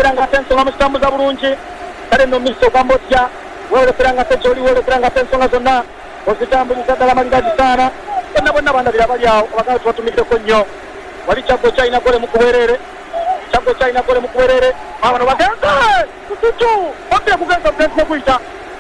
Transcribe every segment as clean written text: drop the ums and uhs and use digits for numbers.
peranga tensonga mustambuza bulungi kale no miso gambotya wole peranga tejoli wole peranga tensonga zonna ozitambuliza ddala malingazi sana bonna bandabira bali awo abagala tubatumiddeko nnyo wali kyaggo kyalina gole mukuberere kyaggo kyalina gole mukuberere abano bagenze kusuju ombire kugenza bugenzi nekuyita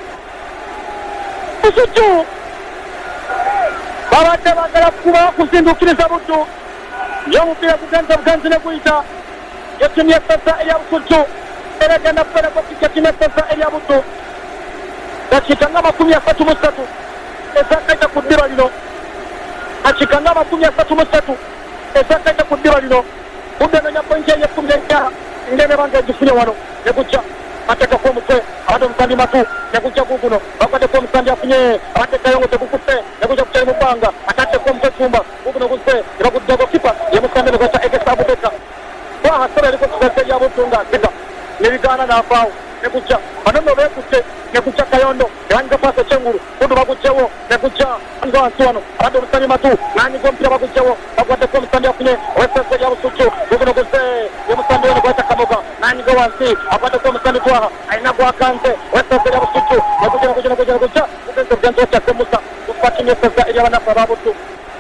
kusuju babadde bagala kuba kuzindukiriza buddu yomupiira kugenza bugenzi nekuyita yetimu yessaza erya busuju era genda kubeerako yetimu yessaza erya buddu dakiika nga 33 ezakaita ku ddiba lino dakiika nga 33 ezakaita ku ddiba lino budde nonya pointi ey'ekkumi n'ennya ngene banga egifunye wano negujja ateekako omutwe abadde omusandi matu negujja guguno bakwateko omusandi afunye abadde kayongo tegukutte negujja kukyali mu bbanga atatteko omutwe cumba guguno guzze nebaguddeko kipa yemusande negwata egesa abubeka twaha sebe eriko kigasa eryabuddu nga asiga nebigaana n'avaawo negujja banono beekutte negujja kayondo nebanyiga paasa ekyengulu buddu bagugjewo negujja nga wansi wano abadde omusandi matu n'anyiga omupiira bagugjewo bagwaddeko omusandi afunye owesese eryabusujju guguno guzze yemusandi ono gwata kamoga n'anyiga wansi agwaddeko omusandi twaha alina gwakanze owesese eryabusujju negujja kugenza obugenzi wakyase musa tukwatimu esseza eryabanafu ababuddu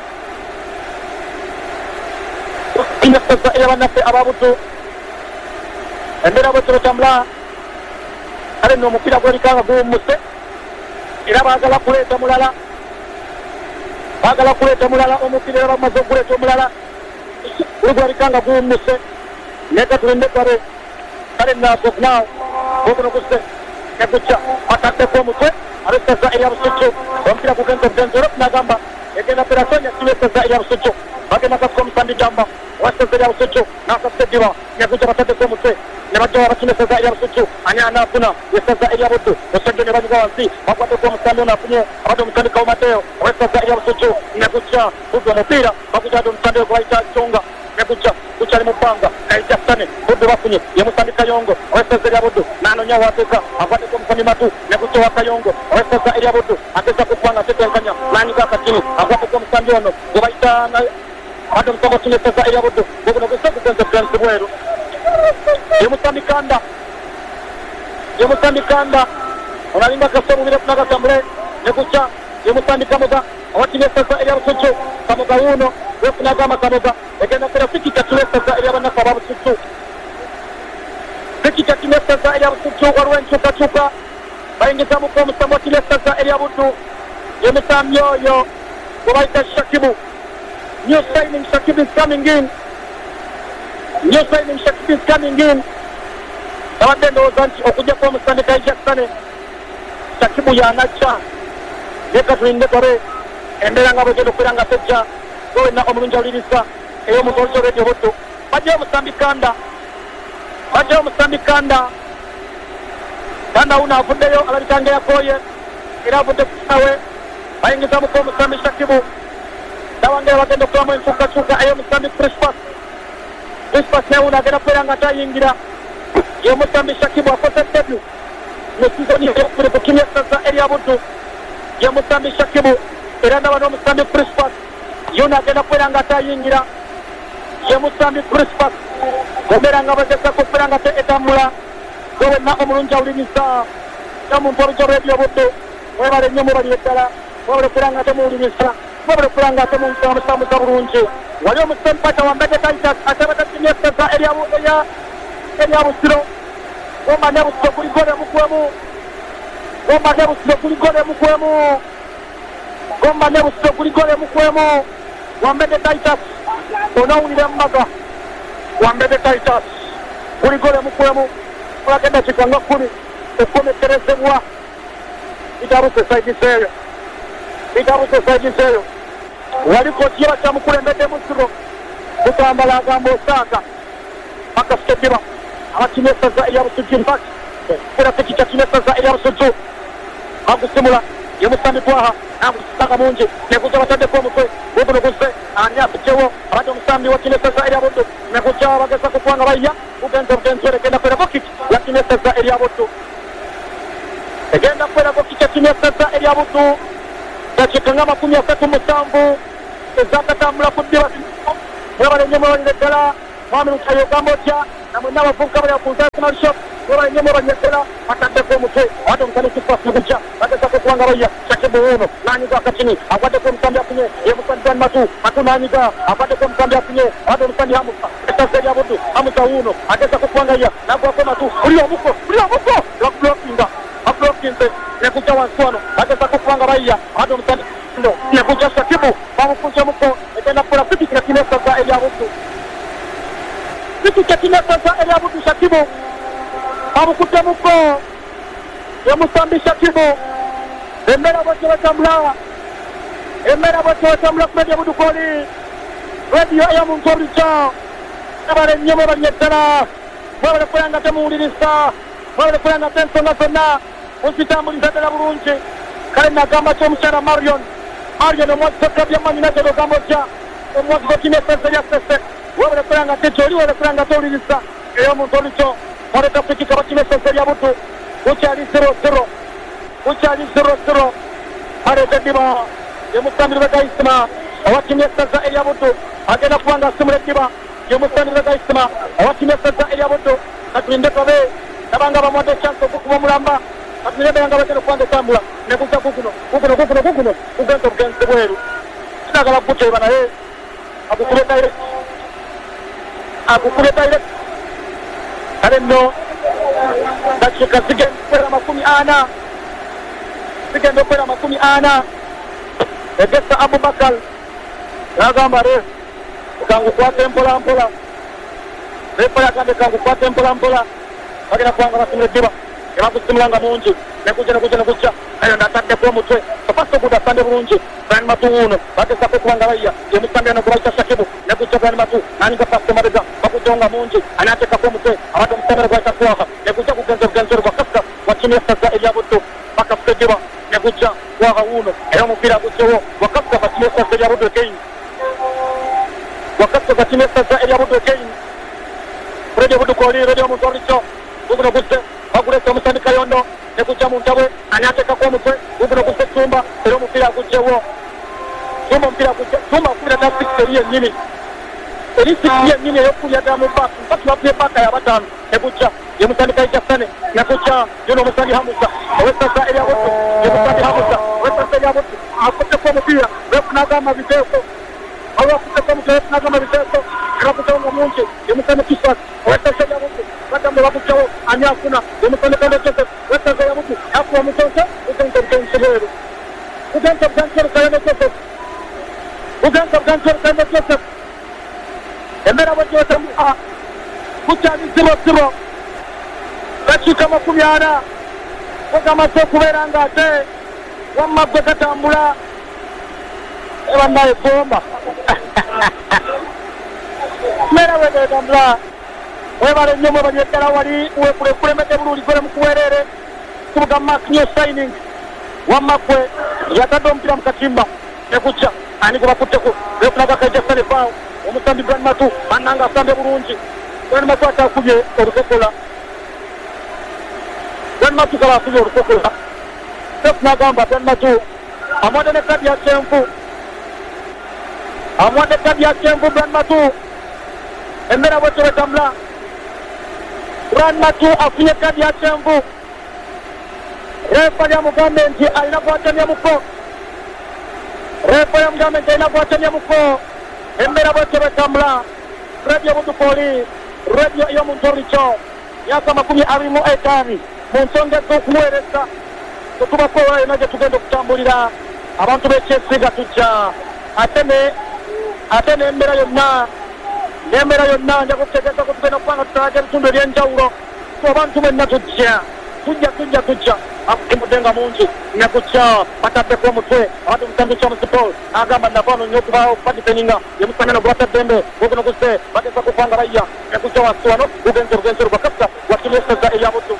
esseza eryabanafe ababuddu embeera bwekiro tambula kale nno omupiira gwebikanga guwummuse era baagala kuleeta mulala omupiira era bamaze okuleeta omulala guli gwebikanga guwummuse neka tulinde gabe kale nasokunaawo guguno guse negujja ataddeko omutwe ab'essaza erya busujju omupiira gugenza obugenzi era tunagamba egenda operasonya kimu esseza erya busujju bagenda kasuka omusandi jamba owessaza erya busujju n'asasika eddiba negujja bataddeko omutwe nebajjawo abakina essaza erya busujju ani anaafuna essaza erya buddu osajja ne banyiga wansi bagwaddeko omusandi ono afunye abadde omusandi kawumateo owessaza erya busujju negujja buddu omupiira bagujjadde omusandi oyo gwebayita jonga negujja gukyali mu bbanga kaija ssane buddu bafunye ye musandi kayongo owessaza erya buddu n'anonya wateeka agwaddeko omusandi matu negujja wa kayongo owessaza erya buddu ageza ku bbanga atetenkanya n'anyiga akatini agwaddeko omusandi ono gwebayita abadde omusandi afunye essaza erya buddu guguno gusa gugenza bugenzi bweru yemusandikanda onalinga kasobubire kunagatambule negujja yemusandi kamoga awatina essaza erya busujju kamoga wuuno wefunagamba kamoga egenda kera sikikatula essaza eryabanafu ababusujju sikikatula essaza erya busujju waliwo enkyukakyuka bayingizamuko omusambi watina essaza erya buddu yemusambi oyo gwebayita shakibu new signing Shakib is coming in. New signing Shakib is coming in. Abadde ndowooza nti okujja kwa omusande Kaija Sane Shakibu y'anajja leka tulinde gabe embeera nga bwegenda okubeera nga tejja gwenna omulungi awuliriza ey'omuzolizo radio buddu bajjayo omusambi kanda kanda wuno avuddeyo alabika nga yakooye era avudde ku kisawe bayingizamuko omusambi Shakibu Dawangere bagenda okulamu enkyukakyuka ey'omusambi Crispas naye wuno agenda kubeera nga tayingira y'omusambi Shakibu akoze debyu mu sizoni eyokubiri ku timu y'essaza erya buddu y'omusambi Shakibu era ndaba n'omusambi Crispas yuno agenda kubeera nga tayingira y'omusambi Crispas gobeera nga bagezako okubeera nga etambula gwenna omulungi awuliriza n'omumpoluzo radio buddu mwebale nnyo mubali eddala mwebale okubeera nga temuwuliriza mwebale okubeera nga temusamusa bulungi wali omusambi pata wambete Titus atebeta timu y'essaza erya Busiro gomba ne Busiro kuli gole mukwemu wambete Titus onawulira mmaga wambete Titus kuli gole mukwemu olagenda kikanga 10 ekomekerezebwa bitabuse saidi seeyo waliko kiba kyamukulembedde Busiro Butambala agamba osaaga akasike diba abakinya essaza erya Busujju mpaki era tekikya kinya essaza erya Busujju agusimula yemusambi Twaha namusanga mungi neguza bataddeko omutwe guguno guzze ani asukyewo abadde omusambi wakinya essaza erya Buddu negujja bageza kutwanga bayya gugenza obugenzi era egenda kubeerako kiki yakinya essaza erya Buddu egenda kubeerako kiki yakinya essaza erya Buddu dakiika nga 37 ezakatambula ku ddiba mwebale nnyo mwewalire ddala mwami Lukayo ogamba otya namwe n'abavubuka bali ku International Shop babalinnyemu banyekera bataddeko omutwe ate omusani kifasi kujja bagezako kubanga bayya Shakibu ono n'anyiga akatini akwaddeko omusambi afunye ye musani Gwan Matu n'anyiga akwaddeko omusambi afunye ate omusani Hamusa ettasa erya Buddu Hamusa uno agezako kubanga yya n'agwako Matu buli omuko babulokinze nekujja wansi wano bagezako kubanga bayya ate omusani nekujja Shakibu bamukunjemuko egenda kukola pitikira kinesaza erya Buddu Pitika kinesaza erya Buddu Shakibu bamukutemuko ye musambi Shakibu emmera bwetyo batambula ku Radio Buddu Koli radio ey'omuntu obulijjo abale nnyo bali eddala mwebale kulanga temuwuliriza mwebale kulanga ensonga zonna muzitambuliza ddala bulungi kale nagamba ky'omukyala Marion omwazizo byammanyi nazo lugamba otya omwazizo kinesaza erya sese webale kulanga tekyoli webale kulanga towuliriza ey'omuntu obulijjo mwaleta kutikika bakinesaza erya Buddu kukyali 0-0 aleeta eddiba ye musambi Rebecca Isima owakinesaza erya Buddu agenda kubanga asimula eddiba ye musambi Rebecca Isima owakinesaza erya Buddu katulinde tobe nabanga bamuwadde chance okukuba omulamba katulinde bayanga bagenda kubanga etambula nekujja guguno kugenda obugenzi bweru sinagala kuteeba naye agukube direct kale nno dakiika zigenda okwera 40 egesa Abubakar yagamba re kangukwata empolampola refa yagambe kangukwata empolampola bagenda kubanga basimula eddiba ebakusimulanga mungi nekujja ayo ndataddeko omutwe opasa okuda asande bulungi Gwan Matu uno bagezako kubanga bayya ye musambi ano gubayita Shakibu nekujja Gwan Matu n'anyiga pasito mabega bakujjonga mungi anateekako omutwe abadde omusambira gwayita Swaha nekujja kugenza obugenzi olwo bwakasa wakinesaza erya Buddu bakafika eddiba nekujja Swaha uno era omupiira gujjewo wakasa bakinesaza erya Buddu again Radio Buddu Koli radio omuntu obulijjo guguno guzze bagulesa omusani Kayondo nekujja mu ntabwe anateekako omutwe guguno guzze Tumba era omupiira gujjewo Tumba okubira ddala sikisi eri yennyini ey'okulya ddala mu baaka mpaki bapye baaka y'abataano negujja ye musani Kaijasane nekujja yono omusani Hamusa owesaza erya Buddu ye musani Hamusa owesaza erya Buddu akutteko omupiira weefunagamba biteeko olwakutteko omutwe weefunagamba biteeko ebakutonga mungi ye musani Kiswas owesaza erya Buddu bagambe bakujjawo ani afuna ye musani Kanda Joseph owesaza erya Buddu afuwa omutonse ugenza obugenzi bweru ugenza obugenzi Kanda Joseph emmera bwetyo etambula kukyali 0-0 dakiika 40 wegamaze okubeera ng'ate wamma gwe gatambula ebannaye bomba emmera bwetambula webale nnyo mwebali eddala wali wekulembedde bulungi gwere mukuweerere kubuga Mark New Signing wamma gwe yatadde omupiira mu katimba nekujja ani gwe bakutteko weekunaga Kaijasane vaawo omusambi Gwan Matu bannanga asambe bulungi Gwan Matu akyakubye olukokola Gwan Matu kaba akubye olukokola Sefu n'agamba Gwan Matu amwadde ne kadi ya kyenvu Gwan Matu emmera bwetyo bwetambula Gwan Matu afunye kadi ya kyenvu refa lyamugambe nti alina gwatemyamuko emmera bwetyo bwetambula Radio Buddu Koli radio ey'omuntu obulijjo myaka 25 mu nsonga ez'okuweereza tetubako yonna gye tugenda okutambulira abantu b'ekyesiga tujja ate n'emmera yonna nja kutegeeza ko tugenda kubanga tutalaga ebitundu eby'enjawulo abantu bwenna tujja akukimuddenga mungi nekujja bataddeko omutwe abadde omusambi Paul agamba navaano nnyo okubadifeninga ye musambi gubataddembe guguno guzze bageza kuvanga bayya nekujja wansi wano gugenze obugenzi olubakasa wakinesaza erya Buddu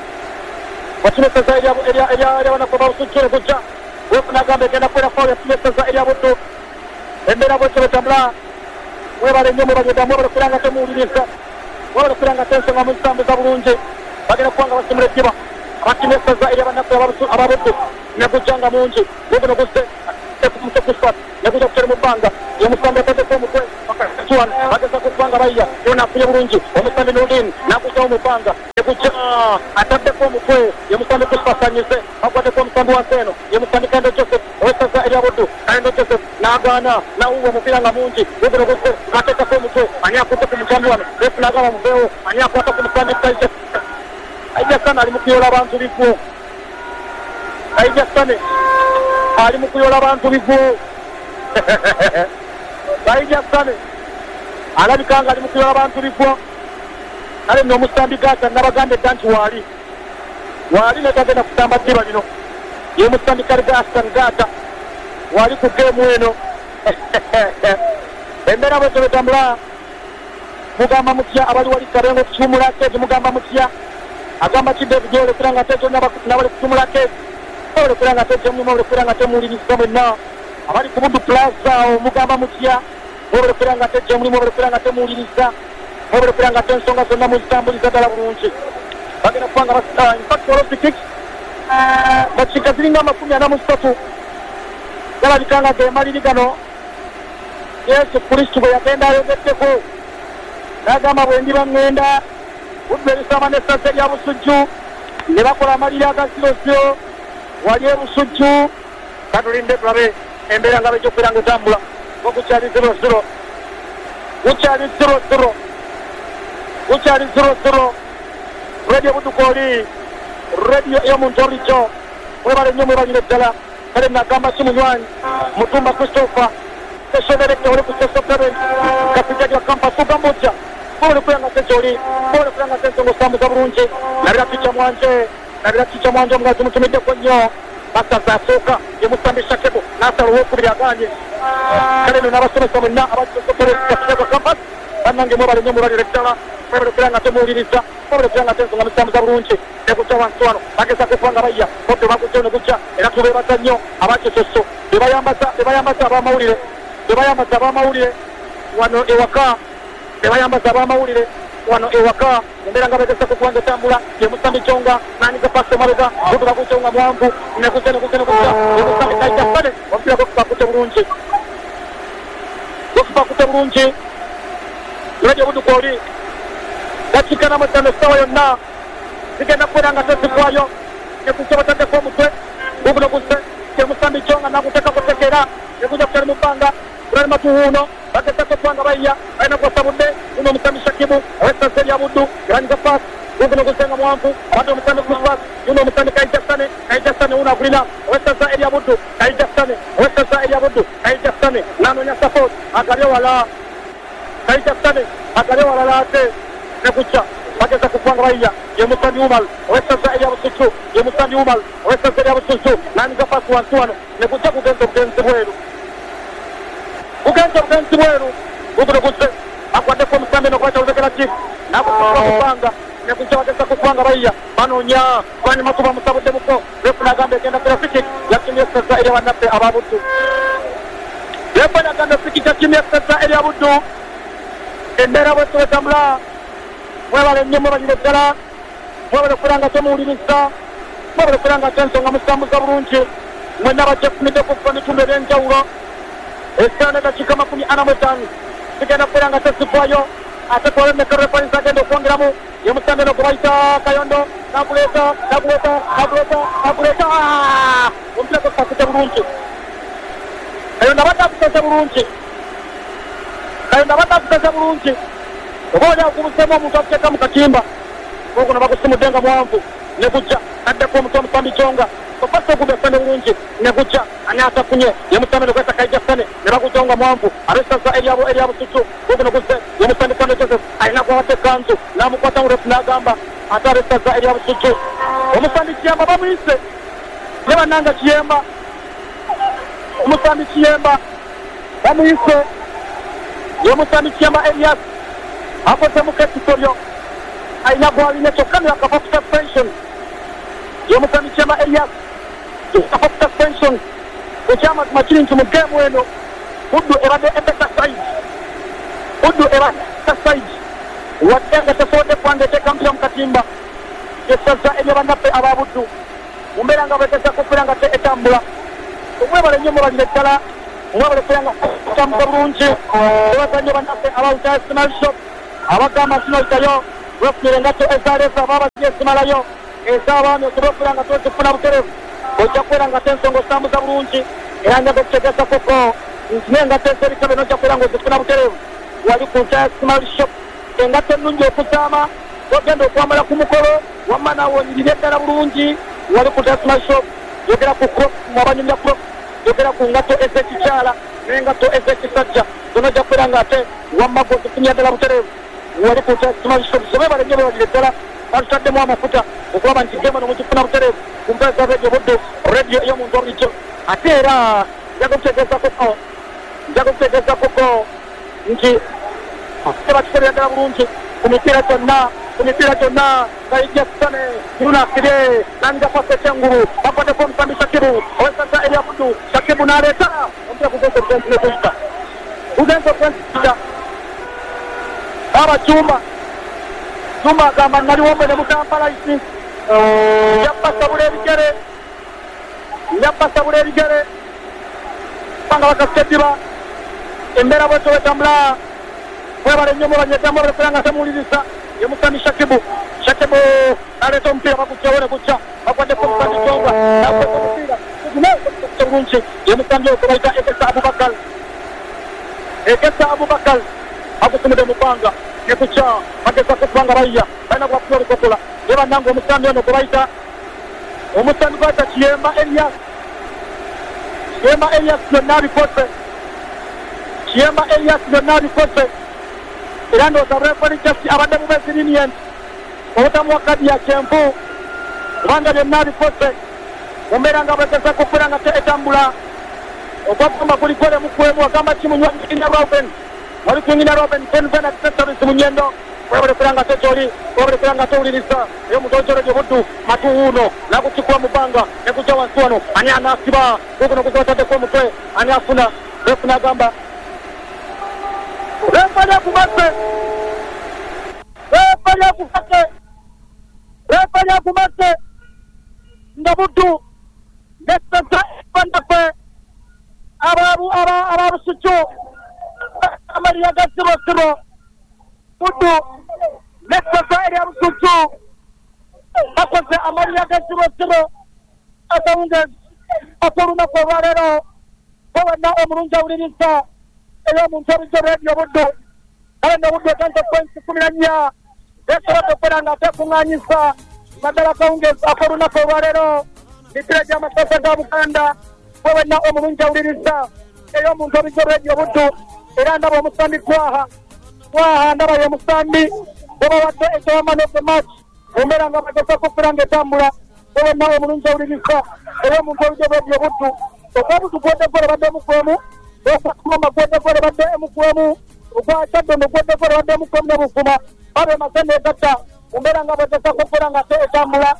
erya banako bawusujjire gujja wefunagamba egenda kwera fawo yakinesaza erya Buddu embeera bwetyo betambula webale nnyo mubanyeddamu webale kulanga temuwuliriza webale kulanga tensonga muzitambuza bulungi bagenda kubanga basimula eddiba bakinesaza erya bannaffe ababuddu negujjanga mungi guguno guzze nekujja kukiswat negujja kukyali mu bbanga ye musambi ataddeko omutwe Wansuan bageza kupanga baya yona kuye bulungi omusambi Nurdin nakuza omupanga ekuja ataddeko omutwe yemusambi kusipasanyize akwateko omusambi Wanseno yemusambi Kando Joseph owesaza Eliabudu Kando Joseph n'agaana n'awuwa omupira nga mungi gugino guse ateekako omutwe ani akutte ku musambi wano refu n'agamba muveewo ani akwata ku musambi Aija Sane ali mu kuyola abantu bivu Aija Sane ali mu kuyola abantu bivu Aija Sane alabika nga ali mu kuyola abantu bivu kale nno omusambi Gaata nabagambye dda nti waali netagenda kusamba ddiba lino ye musambi Kaligastan Gaata waali ku geemu eno embeera bwetyo betambula mugamba mutya abali wali Kabengo kukiwumula keeti mugamba mutya agamba ki David olekera nga teto nabali kukiwumula keeti olekera nga teto mulimu olekera nga temuwuliriza mwenna abali ku Buddu Plaza awo mugamba mutya olekera nga teto mulimu olekera nga temuwuliriza olekera nga ensonga zonna muzitambuliza ddala bulungi bagenda kubanga infact olympics dakiika ziringa 43 galabika nga gemaliri gano Yesu Kristo bwe yagenda ayogeddeko n'agamba bwe ndiba ŋŋenda Buddu ebisama n'essaza erya Busujju ne bakola amaliri aga 0-0 wali e Busujju katulinde tulabe embeera nga bejja nga etambula okukyali 0-0 gukyali 0-0 radio Buddu Kooli radio ey'omuntu olijjo mwebale nnyo mwebanyire ddala kale nagamba si munywanyi Mutumba Christopher special director oli ku Social Parent kapitaani wa campus ugambojja bole kulanga sejoli bole kulanga sejoli samuza bulungi nabira picha mwanje omugazi mutumiddeko nnyo basaza asooka yemusambisha kebo n'asala owokubiri aganye kale no n'abasomesa mwenna abakisosopere kapitaani wa campus bannange mwebale nnyo mwebanyire ddala mwebale kulanga temuwuliriza mwebale kulanga sensonga musamuza bulungi nekujja wansi wano bageza kupanga bayya kodde bagujja nekujja era tubeebaza nnyo abakisoso bebayambaza abamawulire wano ewaka bebayambaza abamawulire wano ewaka embeera nga bageza kukwanga etambula yemusambi Jonga n'aniga pasi emabega Buddu bagujja nga mwanvu nekujja yemusambi Kaija Sane omupira gwekubakute bulungi radio Buddu Kooli dakiika na mutano essaawa yonna zigenda kubeera nga tezivaayo nekujja bataddeko omutwe gugino guse yemusambi Jonga nakuteeka kutegeera nekujja kutali mu bbanga kulali matuwuuno bageza kukwanga bayya balina kwasabudde guno omusambi Shakibu owessaza erya Buddu yaniga paasi gugino gusenga mwanvu abadde omusambi Christmas guno omusambi Kaija Sane wuno agulina owessaza erya Buddu Kaija Sane n'anoonya support agabye wala Kaija Sane agabye walala ate nekujja bageza kukwanga bayya yemusambi Umal owessaza erya Busujju yemusambi Umal owessaza erya Busujju n'aniga paasi wansi wano nekujja kugenza obugenzi bweru gugino guse akwaddeko omusambi nokwata olubegera ki nakubanga nekujja bageza kukwanga bayya banoonya lwanyuma kuba musabuddemuko refu n'agamba egenda traffic yakimye essaza erya bannaffe aba Buddu refu n'agamba traffic yakimye essaza erya Buddu embeera bwettu bwetambula mwebale nnyo mwebanyire ddala mwebale kulanga temuwuliriza mwebale kulanga tensonga musambuza bulungi mwenna bajjefuniddeko okuva mitundu ebyenjawulo essaawa dakiika 45 zigenda kubeera nga tezivaayo ate twalemmeka referensi agenda okwongeramu yemusambi eno gwebayita Kayondo naguleeta omupira gwekubakute bulungi Kayondo abadde aguseze bulungi oba oli agubuseemu omuntu akuteeka mu katimba oguno bagusumudde nga mwanvu negujja addeko omutwe omusambi Jonga opasa ogubya Sane bulungi negujja ani atafunye yemusambi nokwesa Kaija Sane ne bagujja nga mwanvu abessaza erya Busujju gugino guse yemusambi Kando Joseph alina gwawata ekkanzu n'amukwata mu refu n'agamba ate abessaza erya Busujju omusambi Kiyemba bamuyise ne bannanga Kiyemba omusambi Kiyemba bamuyise yemusambi Kiyemba Elias akozemu k'ekisolyo alina gwalina kyokka nakafa suspension yemusambi Kiyemba Elias akafa suspension ekyamazima kiri nti mu geemu eno Buddu ebadde exercise wadde nga tesobodde kwanga eteeka mpira mu katimba essaza erya bannaffe aba Buddu mu mbeera nga bageza kubeera nga etambula omwebale nnyo mwebanyire ddala mwabale kuranga kutamuka bulungi abazannyi bannaffe abawuta Small Shop abagamba sinoyitayo wefunire engatto ezaleesa baba zimalayo ez'abaami osobola okubeera nga tozifuna buterevu ojja kubeera nga tensonga osambuza bulungi era njaga okutegeeza koko nti n'engatto ez'ebitebe nojja kubeera nga ozifuna buterevu wali ku Small Shop engatto ennungi okuzaama ogenda okwambala ku mukolo wamma naawe onyirire ddala bulungi wali ku Small Shop yogera ku crop mwabanyumya crop yogera ku ngatto ez'ekikyala n'engatto ez'ekisajja zonojja kubeera nga ate wamma gozifunira ddala buterevu wali ku Small Shop sobe balenye bebalire ddala batutaddemu amafuta okulaba nti gema nomukifuna buterevu ku mpeesa radio budde radio ey'omuntu obulijjo ate era njaga okutegeeza koko nti tebakikolera ddala bulungi ku mipiira gyonna Kaija Kusane Yunasire Nanga Kwase Kyengulu bakwateko omusambi Shakibu owessaza Eliabudu Shakibu n'aleeta ompira kugenza okugenza Baba Jumba agamba naliwo ne Mutampala isi yabbasabula ebigere banga bakasediba embeera bwetyo wetambula webale nnyo mubanyetamu abalekera nga temuwuliriza ye Musami Shakibu aleeta omupiira bakutyawone kujja bakwaddeko Musami Jongwa nakweka omupiira bulungi ye Musami oyo bayita Egesa Abubakar agusumudde mu bbanga nekukya bagezako kubanga bayya balina gwakula olukokola ye bannanga omusami ono gwebayita omusami gwayita Kiyemba Elias byonna abikoze era ndowooza Referee Jesse abadde mu Resilient obutamuwa kadi ya kyenvu kubanga byonna abikoze mu mbeera nga bagezako okubeera nga etambula okwagamba kuli gole mukwemu agamba kimunywa Robin wali kunyina Robin Kenvena Service munyendo wabulekera nga tekyoli wabulekera nga towuliriza eyo mutonjero gye buddu matu uno nakukikuwa mu bbanga nekujja wansi wano ani anaasiba kukuno kuzataddeko omutwe ani afuna refuna agamba refali akumatte nga buddu nesasa bandafe ababusucu amaliya ga 0-0 buddu nesasa eri abusucu bakoze amaliya ga 0-0 akawungezi ak'olunaku olwaleero bawena omulungi awuliriza ey'omuntu obulijjo radio buddu kale ne buddu etanze points 14 esobodde okubeera nga atekuŋŋaanyisa naddala akawungezi ak'olunaku olwaleero mipiira gy'amasasa ga Buganda bawena omulungi awuliriza ey'omuntu obulijjo radio buddu era ndaba omusambi Twaha ndaba ye musambi bwebawadde ekyaman of the match ombeera nga bagezako okubeera nga etambula bawena omulungi awuliriza ey'omuntu obulijjo radio buddu okwabutu gwodegole badde mukwemu okwakuma gwodegole badde mukwemu okwakyaddongo gwodegole badde mukwemu ne bufuma babe masende egatta ombeera nga bagezako okubeera nga etambula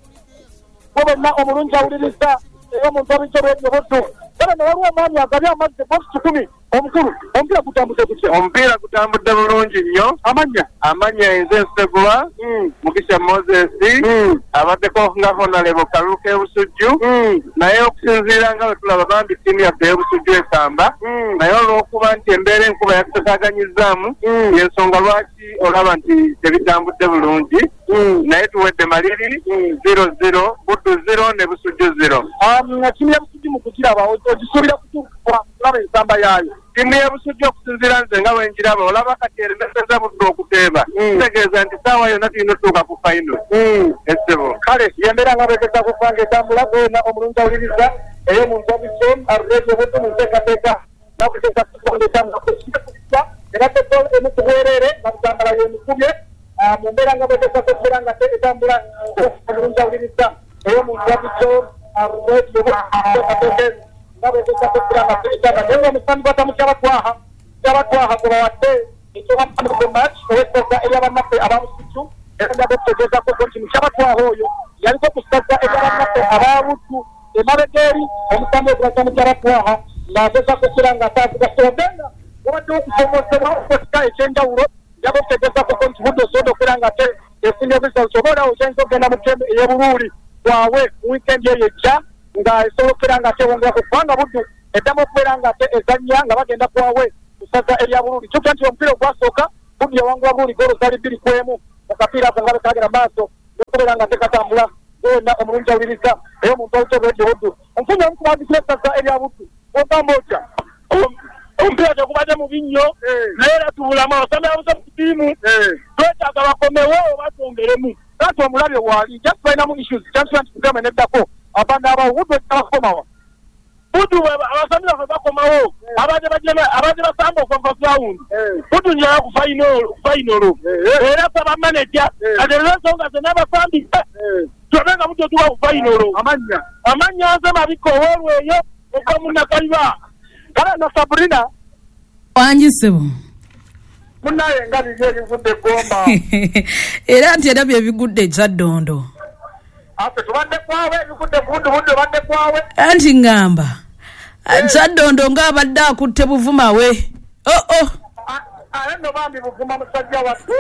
bawena omulungi awuliriza ey'omuntu obulijjo radio buddu kale ne waliwo omwami agabye amazzi box 10 omukulu omupiira gutambudde gutya omupiira gutambudde bulungi nnyo amanya enze Nsegula Mugisha Moses abaddeko nga Honorable Kaluka Ebusujju naye okusinziira nga bwe tulaba bambi ttiimu yaffe y'Ebusujju esamba naye olw'okuba nti embeera enkuba yatusagaanyizaamu y'ensonga lwaki olaba nti tebitambudde bulungi naye tuwedde maliri 0-0 buddu 0 ne Busujju 0 ttiimu y'Ebusujju mu kugiraba ogisuubira kutuuka kulaba ensamba yaayo ttiimu y'Ebusujju okusinziira nze nga bwengiraba olaba kati eremeseza buddu okuteeba kitegeeza nti saawa yonna tulina otuuka ku fayino essebo kale yembeera nga begeza kuvanga etambula gwena omulungi awuliriza ey'omuntu obulijjo aredio buddu mu nteekateeka nakugeza kutonda etambula kusiekusa era tetol emu ku bwereere nakutambala yemukubye mu mbeera nga begeza kubeera nga etambula omulungi awuliriza ey'omuntu obulijjo aredio buddu nteekateeka nabegeza kubeera nga etambula naye omusambi batamu kyabatwaha gwe bawadde ekyoman of the match owessaza ery'abannaffe ababusujju era njaga okutegeeza koko nti mukyabatwaha oyo yaliko kusaza ery'abannaffe ababuddu emabega eri omusambi ogulaza mukyabatwaha ng'agezako okubeera nga ataazigasobenga obaddewo okusomozebwa okosika ekyenjawulo njaga okutegeeza koko nti budde osobola okubeera nga ate efunye obusauti oba olaba okyayinza okugenda mu ttemu ey'ebuluuli bwawe mu wiikendi eyo ejja nga esobola okubeera nga tewongeraku kubanga buddu eddamu okubeera nga ate ezannya nga bagenda kwawe kusaza erya Bululi kyokka nti omupiira ogwasooka Buddu yawangula Bululi goolo zaali 2-1 mu kapiira ako nga bekagera maaso okubeera nga tekatambula wonna omulungi awuliriza eyo omuntu awutebeedde Buddu omufunye omu kumwazikira essaza erya Buddu ogamba otya omupiira tegubadde mubi nnyo naye era tubulamu abasamyabuza mu ttiimu twetaaga bakomewo batwongeremu ate omulabye waali just balinamu issues chansula nti kugamba neddako abaana abawo Buddu ekitabakomawa Buddu abasamya bakomawo abadde basamba okuva ground Buddu njala ku final era saba manager adelesonga zena basambi tubenga Buddu tuwa ku final amanya azema biko wolweyo okamunakaliba kala na Sabrina wanjisebo munaye nga bigeri vudde gomba era nti era bye bigudde Kyaddondo ate tubadde kwawe bigudde Buddu badde kwawe anti ngamba Kyaddondo nga abadde akutte Buvuma we no bambi Buvuma musajja wattu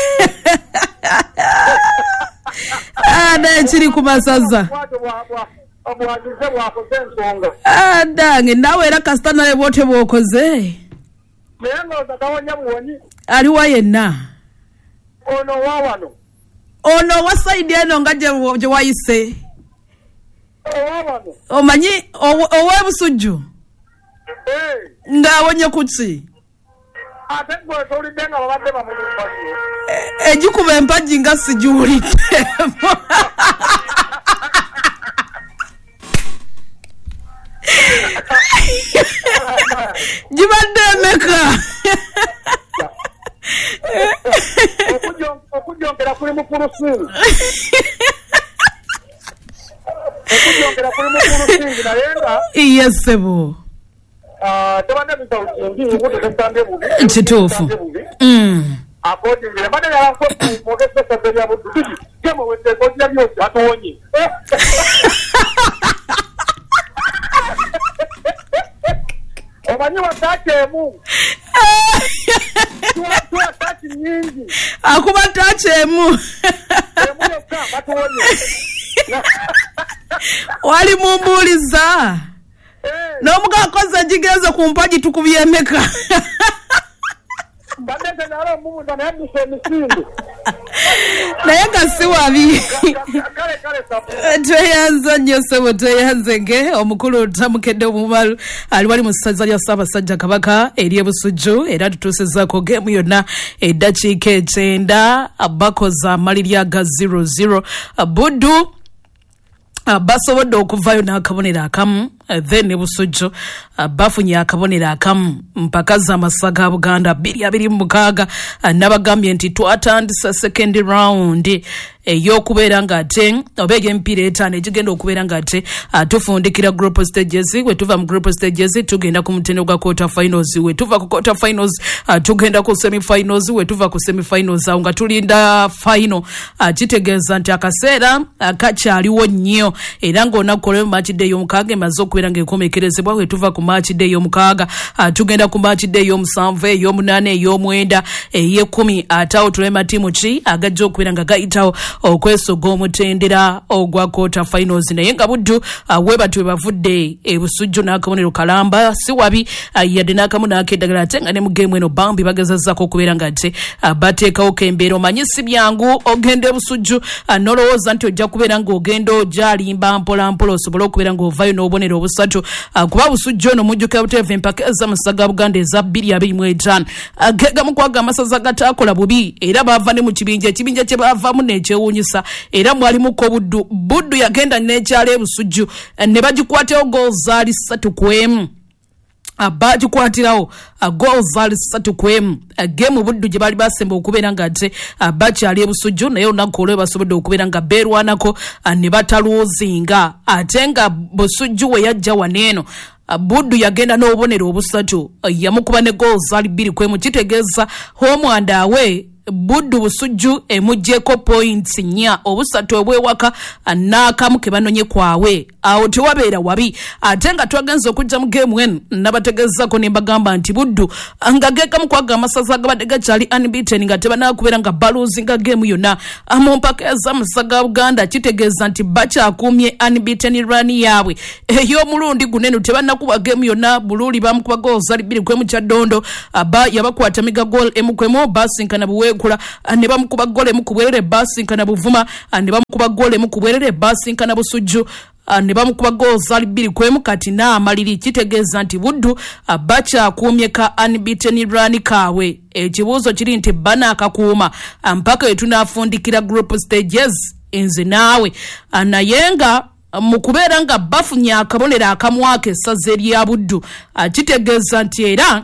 naye kiri ku masaza obwagize bwakoze ensonga dange nawe era kasita naye bwote bwokoze naye ng'oza tawonya buwonyi aliwa yenna ono waawano ono wa saidi eno nga gye wayise owawano omanyi ow'ebusujju ng'awonye ku ki ate gwe towulidde nga babadde bamulumbayo egikuba empagi nga sigiwuliddemu gibadde emeka okugyongera kuli mukulusingi okugyongera kuli mukulusingi naye nga yesebo tebadde bizawukindi Buddu tesange bubi kituufu akodingire mbadde yalakwogesa erya Buddu tuki gemo wetteeka ogina byosi atuwonye omanyi wataaki emu tuwa taaki nyingi akuba taaki emu yokka batuwonye wali mumbuuliza n'omugakoze gigenze ku mpagi tukubye emeka mbadde tenala omumuza naye adduse emisinde naye nga si wabi kale tweyanza nnyo ssebo tweyanze nge omukulu tamukedde omumalu ali wali mu ssaza lya Ssaabasajja Kabaka ery'Ebusujju era tutuusizzaako geemu yonna eddakiika 9 bakoza amalirya ga 0-0 Buddu basobodde okuvayo n'akabonero akamu then Busujju bafunye akabonero akamu mpaka z'amasa ga Buganda 226 nabagambye nti twatandisa second round ey'okubeera nga ate oba egy'emipiira etaano egigenda okubeera nga ate tufundikira group stages we tuva mu group stages tugenda ku mutendo gwa quarter finals we tuva ku quarter finals tugenda ku semi finals we tuva ku semi finals awo nga tulinda final kitegeeza nti akaseera kakyaliwo nnyo era ng'onaku olw'emu match day y'omukaaga emaze okubeera ng'ekomekerezebwa we tuva ku match day y'omukaaga tugenda ku match day y'omusanvu ey'omunaana ey'omwenda ey'ekkumi ate awo tulema matiimu ki agajja okubeera nga gayitawo okwesoga omutendera ogwa quarter finals naye nga Buddu webatwe bavudde Ebusujju n'akabonero kalamba si wabi yadde n'akamu n'akeddagala ate nga ne mu geemu eno bambi bagezezzaako okubeera nga ate bateekawo kembeera omanyi si byangu ogenda Ebusujju nolowooza nti ojja kubeera ng'ogenda ojalimba mpolampola osobole okubeera ng'ovayo n'obubonero obusatu kuba Busujju ono mujjukira buteevu empaka ez'amasa ga Buganda eza 225 gegamu kwaga amasaza gataakola bubi era baava ne mu ekibinja kye baavaamu n'ekyewuunyisa era mwalimuko Buddu yagenda n'ekyalo Ebusujju ne bagikwatayo goal zaali 3-1 bagikwatirawo goal zaali 3-1 geemu Buddu gye baali basemba okubeera nga ate bakyali Ebusujju naye olunaku olwo basobodde okubeera nga beerwanako ne bataluuzinga ate nga Busujju we yajja waneeno Buddu yagenda n'obubonero obusatu yamukuba ne goal zaali 2-1 kitegeeza home and away Buddu Busujju emujjeko points 4 obusatu obwewaka n'akamu ke banonye kwawe awo tewabeera wabi ate nga twagenza okujja mu game wen nabategeezako ne mbagamba nti Buddu nga geekamu kwaga amasaza agabadde gakyali unbeaten nga tebanakubeera nga baluzinga game yonna mu mpaka ez'amasaga Buganda kitegeeza nti bakyakuumye unbeaten run yaabwe ey'omulundi guneno tebanakuba game yonna Bululi bamukuba goals ali 2 kwemu Kyaddondo yabakwata miga goal emukwemu basinkana Buweekula ne bamukuba goal emukubwerere basinkana Buvuma ne bamukuba goal emukubwerere basinkana Busujju ne bamukuba goals ali 2 kwemu kati n'amaliri kitegeeza nti Buddu bakyakuumye ka unbeaten run kaawe ekibuuzo kiri nti bana akakuuma mpaka etunaafundikira group stages nze naawe naye nga mu kubeera nga bafunye akabonero akamwaka essaza erya Buddu kitegeeza nti era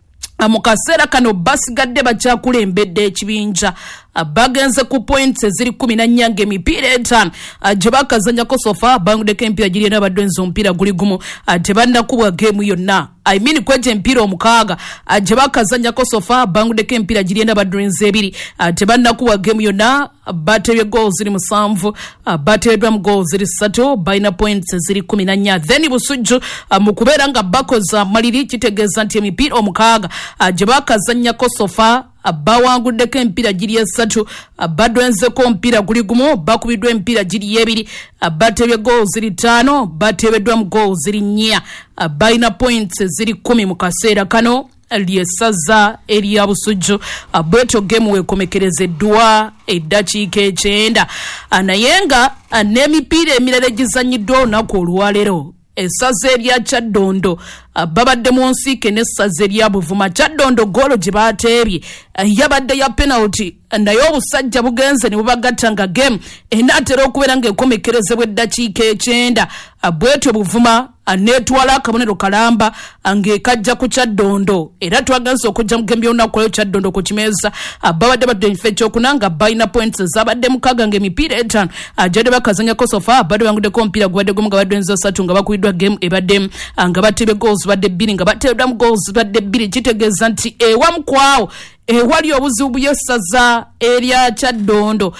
mu kaseera kano basigadde bakyakulembedde ekibinja bagenze ku points eziri 14 ng'emipiira 5 gye bakazanyako sofa bangudeko empiira giri ena badde nze omupiira guli gumu tebannakubwa game yonna kwegyo empiira 6 gye bakazanyako sofa bangudeko empiira giri ena badde nze 2 tebannakubwa game yonna batebye goals ziri 7 batebeddwa mu goals ziri 3 balina points ziri 14 then Busujju mu kubeera nga bakoza maliri kitegeeza nti emipiira 6 gye bakazanyako sofa bawanguddeko empiira giri 3 badwenzeko omupiira guli gumu bakubiddwa empiira giri 2 batebye goals ziri 5 batebeddwa mu goals ziri 4 balina points ziri 10 mu kaseera kano lyessaza erya Busujju bwetyo game wekomekerezeddwa eddakiika 9 naye nga n'emipiira emirala egizanyiddwa olunaku olwaleero essaza erya Kyaddondo babadde mu nsiike n'essaza erya Buvuma Kyaddondo goolo gye baateebye yabadde ya penalty naye obusajja bugenze ne bubagatta nga game enaatera okubeera ng'ekomekerezebwa eddakiika 9 bwetyo Buvuma neetwala akabonero kalamba ng'ekajja ku Kyaddondo era twagenze okujja mu game y'olunaku olwo Kyaddondo ku kimeeza babadde badde kifo ekyokuna nga balina points zabadde 6 ng'emipiira 5 gyadde bakazanyako sofa badde banguddeko omupiira gubadde gumu nga badde nzo 3 nga bakubiddwa game ebadde nga batebye goals badde 2 nga batebeddwa mu goals badde 2 kitegeeza nti ewamu kwawo ewali obuzibu bw'essaza erya Kyaddondo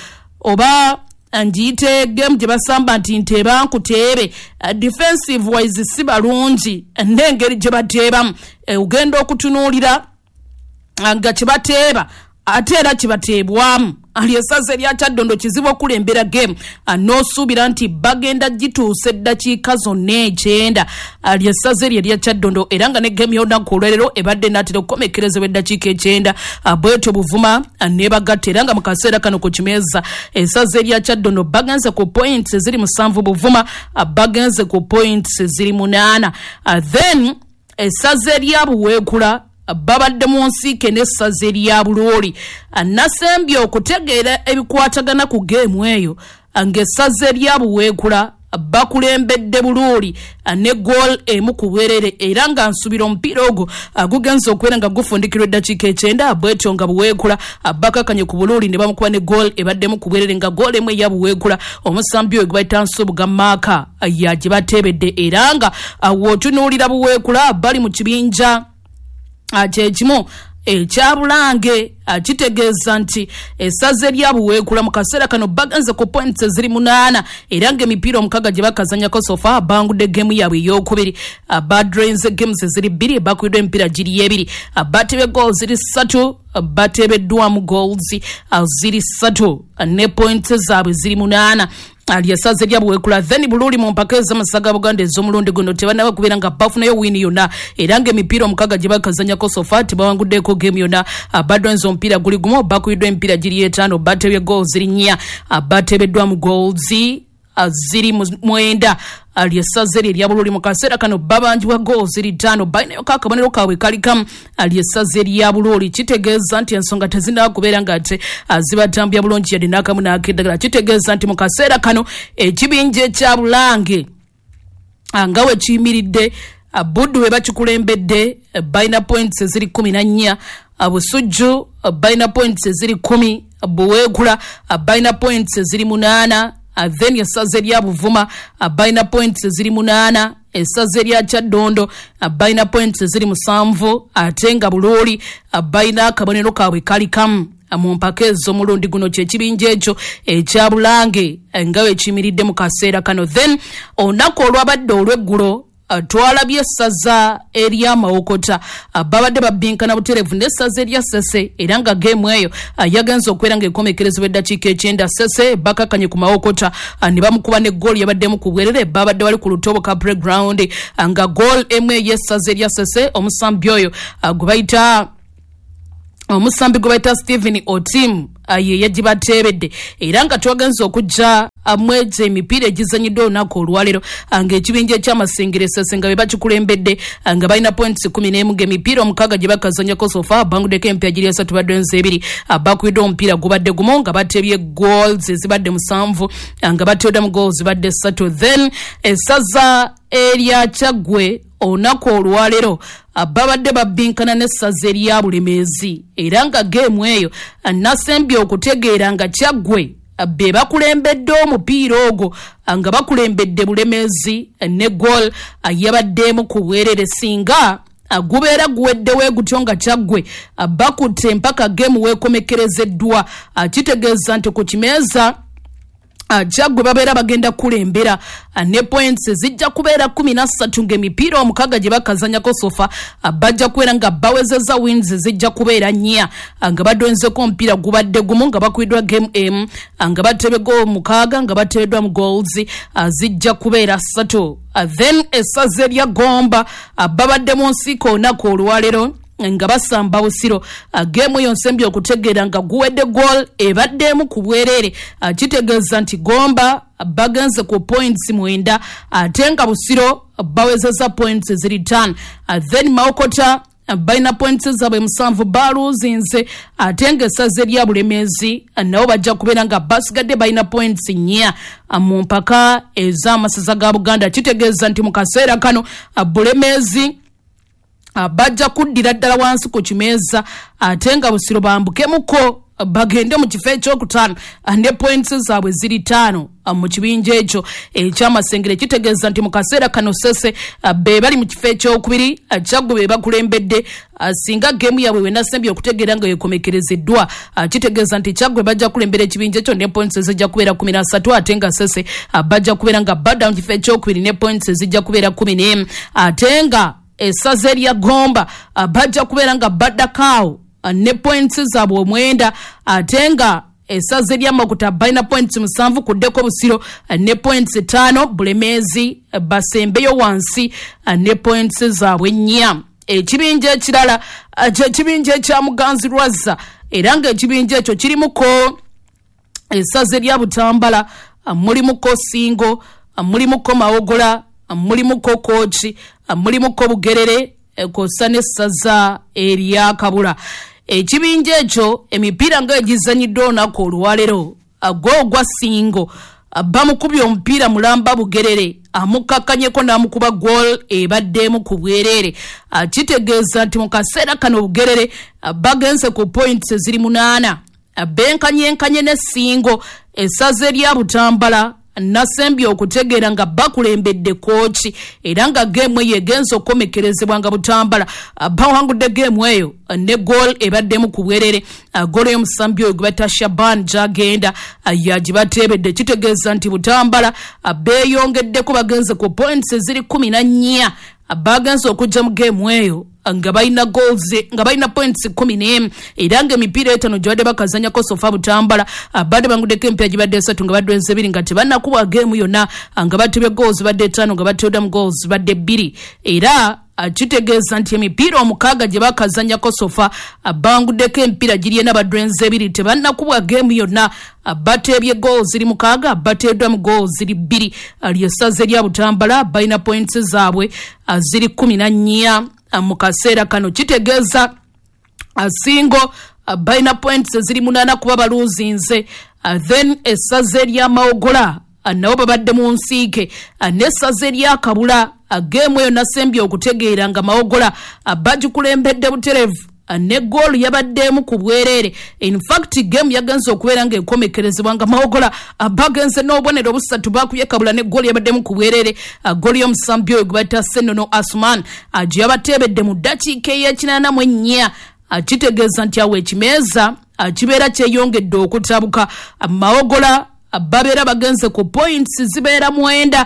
oba njite game gye basamba nti nteba nkuteebe defensive wise si balungi n'engeri gye bateebamu ugenda okutunuulira nga kibateeba ate era kibateebwamu lyessaza erya Kyaddondo kizibu okulembera game n'osuubira nti bagenda gituusa eddakiika zonna 9 lyessaza erya Kyaddondo era nga ne game y'olunaku olwaleero ebadde naatera okukomekerezebwa eddakiika 9 bwetyo Buvuma ne bagatta era nga mu kaseera kano ku kimeeza essaza erya Kyaddondo bagenze ku points ziri 7 Buvuma bagenze ku points ziri 8 then essaza erya Buweekula babadde mu nsiike n'essaza erya Bulooli nasembye okutegeera ebikwatagana ku geemu eyo ng'essaza erya Buweekula bakulembedde Bulooli ne goal emu ku bwerere era nga nsubira omupiira ogwo gugenze okubeera nga gufundikirwa eddakiika 9 bwetyo nga Buweekula bakakanye ku Bulooli ne bamukuba ne goal ebaddemu ku bwerere nga goal emu eya Buweekula omusambi we gwebayita Nsubuga Maaka gye bateebedde era nga wootunuulira Buweekula bali mu kibinja kyekimu ekya Bulange kitegeeza nti essaza erya Buweekula mu kaseera kano bagenze ku points ziri 8 era ng'emipiira 6 gye bakazanyako sofa bangudde game yaabwe ey'okubiri badrenze games ziri 2 bakubiddwa emipiira giri 2 batebye goals ziri 3 batebeddwamu goals ziri 3 ne points zaabwe ziri 8 lyessaza erya Buweekula then Bulooli mu mpaka ez'amasaga Buganda ez'omulundi guno tebannaba kubeera nga bafunayo wini yonna era ng'emipiira 6 gye bakazanyako sofa tebawanguddeko game yonna badwenza omupiira guli gumu bakubiddwa emipiira giri 5 batebye goals ziri 4 batebeddwamu goals ziri 9 lyessaza erya Bulooli mu kaseera kano babanjibwa goals ziri 5 balinayo akabonero kaabwe kali kamu lyessaza erya Bulooli kitegeeza nti ensonga tezinaba kubeera nga ate zibatambya bulungi yadde n'akamu n'akeddagala kitegeeza nti mu kaseera kano ekibinja ekya Bulange nga we kiyimiridde Buddu we bakikulembedde balina points ziri 14 Busujju balina points ziri 10 Buweekula balina points ziri 8 then essaza erya Buvuma balina points ziri 8 essaza erya Kyaddondo balina points ziri 7 ate nga Bulooli balina akabonero kaabwe kali kamu mu mpaka ez'omulundi guno kyekibinja ekyo ekya Bulange nga wekiyimiridde mu kaseera kano. Then olunaku olwabadde olw'eggulo twalabye essaza ery'Amawokota babadde babinkana butereevu n'essaza erya Ssese era nga geemu eyo yagenza okubeera ng'ekomekerezebwa eddakiika 9. Ssese bakakanye ku Mawokota ne bamukuba ne goal yabaddemu ku bwerere babadde bali ku Lutobo playground nga goal emu ey'essaza erya Ssese omusambi oyo omusambi gwe bayita Stephen Otim ye yagibateebedde era nga twagenza okujja amweze emipiira egizanyiddwa olunaku olwaleero ng'ekibinja eky'Amasengere Ssese nga be bakikulembedde nga balina points 11 ng'emipiira 6 gye bakazanyako sofa Bangudeko empya giri 3 badde 2 bakubiddwa omupiira gubadde gumu nga batebye goals ezibadde 7 nga bateoddamu goals zibadde 3. Then essaza erya Kyaggwe olunaku olwaleero babadde babinkana n'essaza erya Bulemeezi era nga geemu eyo nasembye okutegeera nga Kyaggwe be bakulembedde omupiira ogwo nga bakulembedde Bulemeezi ne goal yabaddemu ku bwerere singa gubeera guweddewo gutyo nga Kyaggwe bakutte mpaka geemu weekomekerezeddwa kitegeeza nti ku kimeeza Kyaggwe babeera bagenda kulembera ne points zijja kubeera 13 ng'emipiira 6 gye bakazanyako sofa bajja kubeera nga bawezeza wins zijja kubeera 4 nga badonzeko omupiira gubadde gumu nga bakubiddwa game M nga batebego 6 nga batebeddwa mu goals zijja kubeera 3. Then essaza erya Gomba babadde mu nsiiko olunaku olwaleero nga basamba busiro geemu yonsembye okutegeera nga guwedde goal ebaddemu ku bwerere kitegeeza nti Gomba bagenze ku points 9 ate nga busiro bawezeza points ziri 5. Then Mawokota balina points zaabwe 7 baluzinze ate nga essaza erya Bulemeezi nabo bajja kubeera nga basigadde balina points 4 mu mpaka ez'amasaza ga Buganda. Kitegeeza nti mu kaseera kano Bulemeezi bajja kuddira ddala wansi ku kimeeza ate nga busiro bambukemuko bagende mu kifo ekyokutaano ne points zaabwe ziri 5 mu kibinja ekyo eky'Amasengere. Kitegeeza nti mu kaseera kano Ssese be bali mu kifo ekyokubiri Kyaggwe be bakulembedde singa geemu yaabwe wenasembye okutegeera nga yekomekerezeddwa kitegeeza nti Kyaggwe bajja kulembera ekibinja ekyo ne points zijja kubeera 13 ate nga Ssese bajja kubeera nga badda mu kifo ekyokubiri ne points zijja kubeera 14 ate nga essaza erya Gomba bajja kubeera nga baddakaawo ne points zaabwe 9 ate nga essaza erya Makuta balina points 7 kuddeko busiro ne points 5 Bulemeezi basembeyo wansi ne points zaabwe 4. Ekibinja ekirala kyekibinja ekya Muganzi Lwazza era nga ekibinja ekyo kirimuko essaza erya Butambala mulimuko Singo mulimuko Mawogola mulimuko Kooki mulimuko Bugerere kosa n'essaza erya Kabula. Ekibinja ekyo emipiira nga egizanyiddwa olunaku olwaleero gwa Singo bamukubye omupiira mulamba Bugerere amukakanyeko n'amukuba goal ebaddemu ku bwerere kitegeeza nti mu kaseera kano Bugerere bagenze ku points ziri 8 benkanyenkanye ne Singo essaza erya Butambala nasembye okutegeera nga bakulembedde Kooki era nga geemu eyo egenza okukomekerezebwa nga Butambala bawangudde geemu eyo ne goal ebaddemu ku bwerere goal y'omusambi oyo gwe bata Shaban Jagenda yagibateebedde. Kitegeeza nti Butambala beeyongeddeko bagenze ku points ziri 14 bagenze okujja mu geemu eyo nga balina goals nga balina points 10 era nga emipiira 5 gye badde bakazanyako sofa Butambala badde bangudeko empya gibadde 3 nga badde 2 nga tebannakubwa geemu yonna nga batebye goals badde 5 nga bateoddamu goals badde 2 era kitegeeza nti emipiira 6 gye bakazanyako sofa bangudeko empiira giri ena badde 2 tebannakubwa geemu yonna batebye goals ziri 6 bateoddamu goals ziri 2 lyessaza erya Butambala balina points zaabwe ziri 14 mu kaseera kano. Kitegeeza Singo balina points ziri 8 kuba baluzinze. Then essaza erya Mawogola nabo babadde mu nsiike n'essaza erya Kabula geemu eyo nasembye okutegeera nga Mawogola bagikulembedde butereevu ne goal yabaddemu ku bwerere. In fact game yagenze okubeera nga ekomekerezebwa nga Mawogola bagenze n'obubonero 3 bakubye Kabula ne goal yabaddemu ku bwerere goal y'omusambi oyo gwe bata Senono Asman gye yabateebedde mu ddakiika ey'ekinaana mu 4 kitegeeza nti awo ekimeeza kibeera kyeyongedde okutabuka. Mawogola babeera bagenze ku points zibeera 9.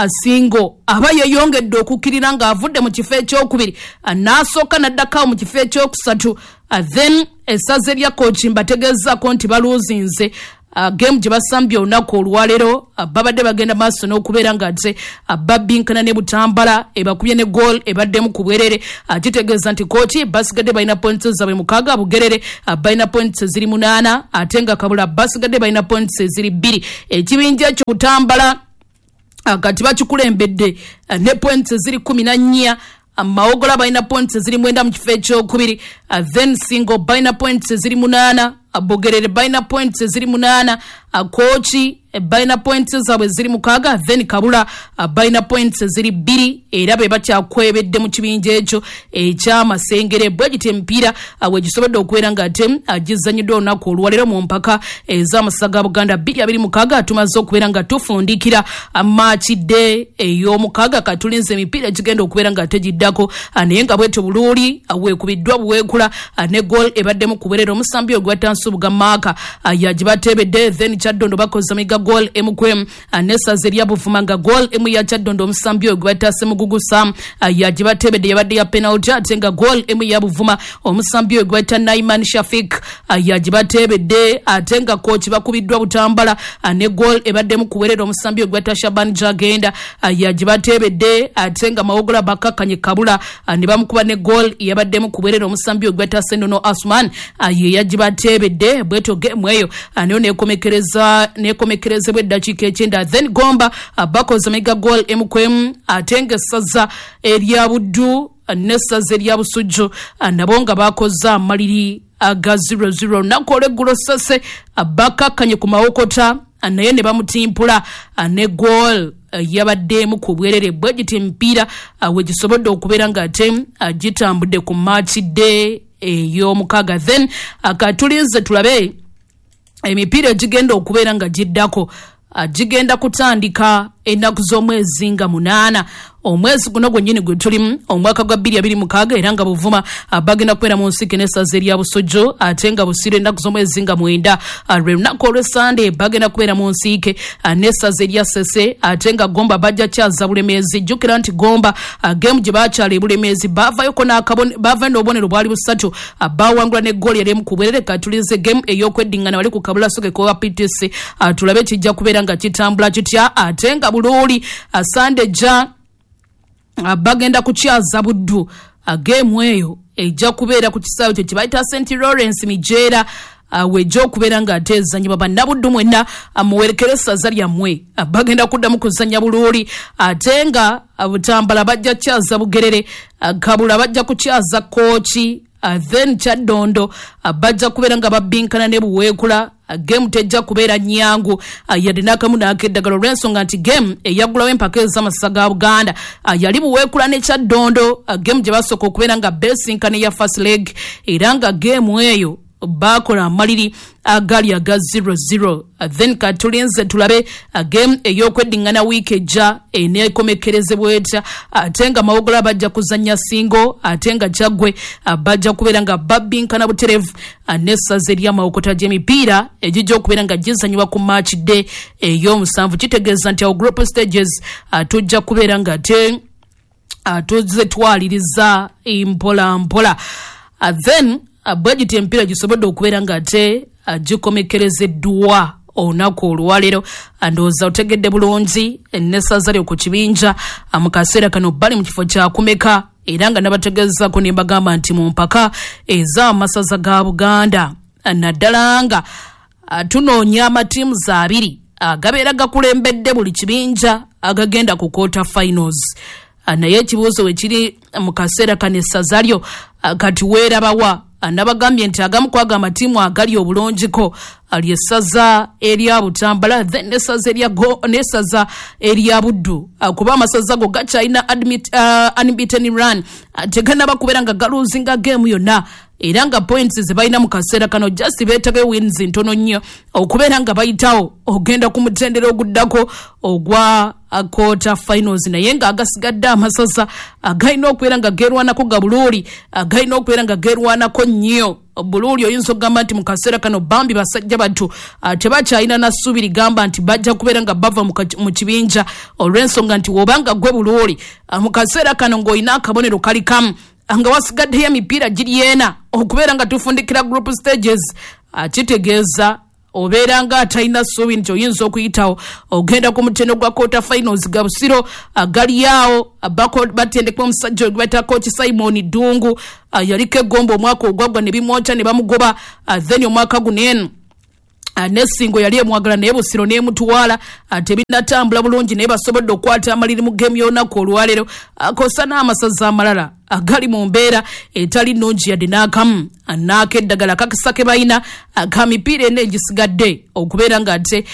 Singo aba yeyongedde okukkirira ng'avudde mu kifo ekyokubiri n'asooka n'addako mu kifo ekyokusatu. Then essaze lya coach mbategezaako nti baluuzinze game gye basambye olunaku olwaleero. Babadde bagenda maaso n'okubeera nga ate babinkana ne Butambala ebakubye ne goal ebaddemu ku bwerere. Kitegeeza nti coach basigadde balina points zaabwe 6, Bugerere balina points ziri 8 ate nga Kabula basigadde balina points ziri 2. Ekibinja ekyo Butambala kati bakikulembedde ne points ziri 14. Mawogola balina points ziri 9 mu kifo ekyokubiri. Then Singo balina points ziri 8. Bugerere balina points ziri 8. Kochi balina points zaabwe ziri 6. Then Kabula balina points ziri 2 era be bakyakwebedde mu kibinja ekyo ekyamasengere. Bwegiti emipiira wegisobodde okubeera nga ate gizanyiddwa olunaku olwaleero mu mpaka ez'amasaga Buganda 26. Tumaze okubeera nga tufundikira Matchday ey'omukaaga katulinze emipiira gigenda okubeera nga ate giddako naye nga bwetyo buluuli weekubiddwa buweekula ne goal ebaddemu kuberera omusambi ogwatansu Bugamaaka yagibatebedde. Then Kyaddondo bakoze miga goal emukwem nesaze lya Buvuma nga goal emu ya Kyaddondo omusambi ogwatase Mugugusa yagibatebedde yabadde ya penalty ate nga goal emu ya Buvuma omusambi ogwata Naiman Shafik yagibatebedde ate nga coach bakubiddwa Butambala ne goal ebaddemu kuberera omusambi ogwata Shaban Jagenda yagibatebedde ate nga Mawogola bakakanye Kabula ne bamukuba ne goal yabaddemu kuberera omusambi ogwata Sendono Asman yagibatebedde. Bweto game eyo nayo nekomekerezebwa eddakiika 9. Then Gomba bakoze mega goal emukwemu ate nga essaza erya Buddu n'essaza erya Busujju nabo nga bakoze amaliri aga 0-0. Nakole eggulo Ssase bakakanye ku Mawokota naye ne bamutimpula ne goal yabaddemu ku bwerere. Bwegiti emipiira wegisobodde okubeera nga ate gitambudde ku Matchday ey'omukaaga. Then akatulize tulabe emipiira gigenda okubeera nga giddako. Gigenda kutandika ennaku z'omwezi nga 8. Omwezi guno gwennyini gwe tulimu omwaka gwa 2026 era nga Buvuma bagenda kubeera mu nsike n'essaza erya Busujju ate nga Busiro ennaku z'omwezi nga 9. Lunaku olw'Essande bagenda kubeera mu nsike n'essaza erya Ssese ate nga Gomba bajja kyaza Bulemeezi. Jjukira nti Gomba game gye baakyala Bulemeezi baavayoko n'obubonero bwali 3 baawangula ne goal yali emu ku bwerere. Katulize game ey'okweddiŋŋana wali ku Kabula Sokeko wa PTC tulabe kijja kubeera nga kitambula kitya. Ate nga Bulooli Sande ja bagenda kukyaza Buddu game eyo ejja kubeera ku kisaawe kye kibayita St Lawrence Mijeera wejja okubeera nga ate ezannyibwa bannabuddu mwenna muwerekere essaza lyammwe bagenda kuddamu kuzannya Bulooli ate nga Butambala bajja kyaza Bugerere, Kabula bajja kukyaza Kochi, then Kyaddondo bajja kubeera nga babinkana ne Buweekula. Game tejja kubeera nnyangu yadde n'akamu n'akeddagala olw'ensonga nti game eyaggulawo empaka ez'amasaza ga Buganda yali Buweekula ne Kyaddondo, game gye basooka okubeera nga besinkane ya first leg era nga game eyo bakola amaliri agali aga 0-0. Then katulinze tulabe game ey'okweddiŋŋana wiiki ejja eneekomekerezebwa etya ate nga Mawogola bajja kuzannya Singo ate nga Jaggwe bajja kubeera nga babinkana buterevu n'essaza erya Mawokota gy'emipiira egijja okubeera nga gizannyibwa ku Matchday ey'omusanvu. Kitegeeza nti awo group stages tujja kubeera nga ate tuzetwaliriza mpola mpola. Then bwegiti empiira gisobodde okubeera nga ate gikomekerezeddwa olunaku olwaleero. Ndowooza otegedde bulungi n'essaza lyo ku kibinja mu kaseera kano bali mu kifo kya kumeka era nga nabategezaako ne mbagamba nti mu mpaka ez'amasaza ga Buganda naddala nga tunoonya amatiimu 2 agabeera gakulembedde buli kibinja agagenda ku quarter finals. Naye ekibuuzo wekiri mu kaseera kano essaza lyo kati weerabawa. Nabagambye nti agamu kwaga amatiimu agali obulongiko lyessaza erya Butambala then n'essaza erya Buddu kuba amasaza go gakyalina unbeaten run tegannaba kubeera nga galuzinga game yonna era nga points ze balina mu kaseera kano just beetabe wins ntono nnyo okubeera nga bayitawo ogenda ku mutendera oguddako ogwa quarter finals naye nga agasigadde amasaza agalina okubeera nga gerwanako ga bululi agalina okubeera nga gerwanako nnyo bululi oyinza okugamba nti mu kaseera kano bambi basajja battu tebakyalina nassuubi ligamba nti bajja kubeera nga bava mu kibinja olw'ensonga nti wobanga gwe bululi mu kaseera kano ng'olina akabonero kali kamu nga wasigaddeyo emipiira giri ena okubeera nga tufundikira group stages kitegeeza obeera nga atalina ssuubi nti oyinza okuyitawo ogenda ku mutendo gwa quarter finals ga busiro agaliyaawo batendeka omusajja oyo gwebayita Coach Simon Dungu yaliko eggomba omwaka ogwaggwa ne bimwokya ne bamugoba then omwaka guno eno Nessingo yali emwagala naye busiro n'emutwala tebinatambula bulungi naye basobodde okukwata amaliri mu geemu y'olunaku olwaleero akosa n'amasaza amalala agali mu mbeera etali nnungi yadde n'akamu n'akeddagala kakisa ke balina ka mipiira ena egisigadde okubeera nga ate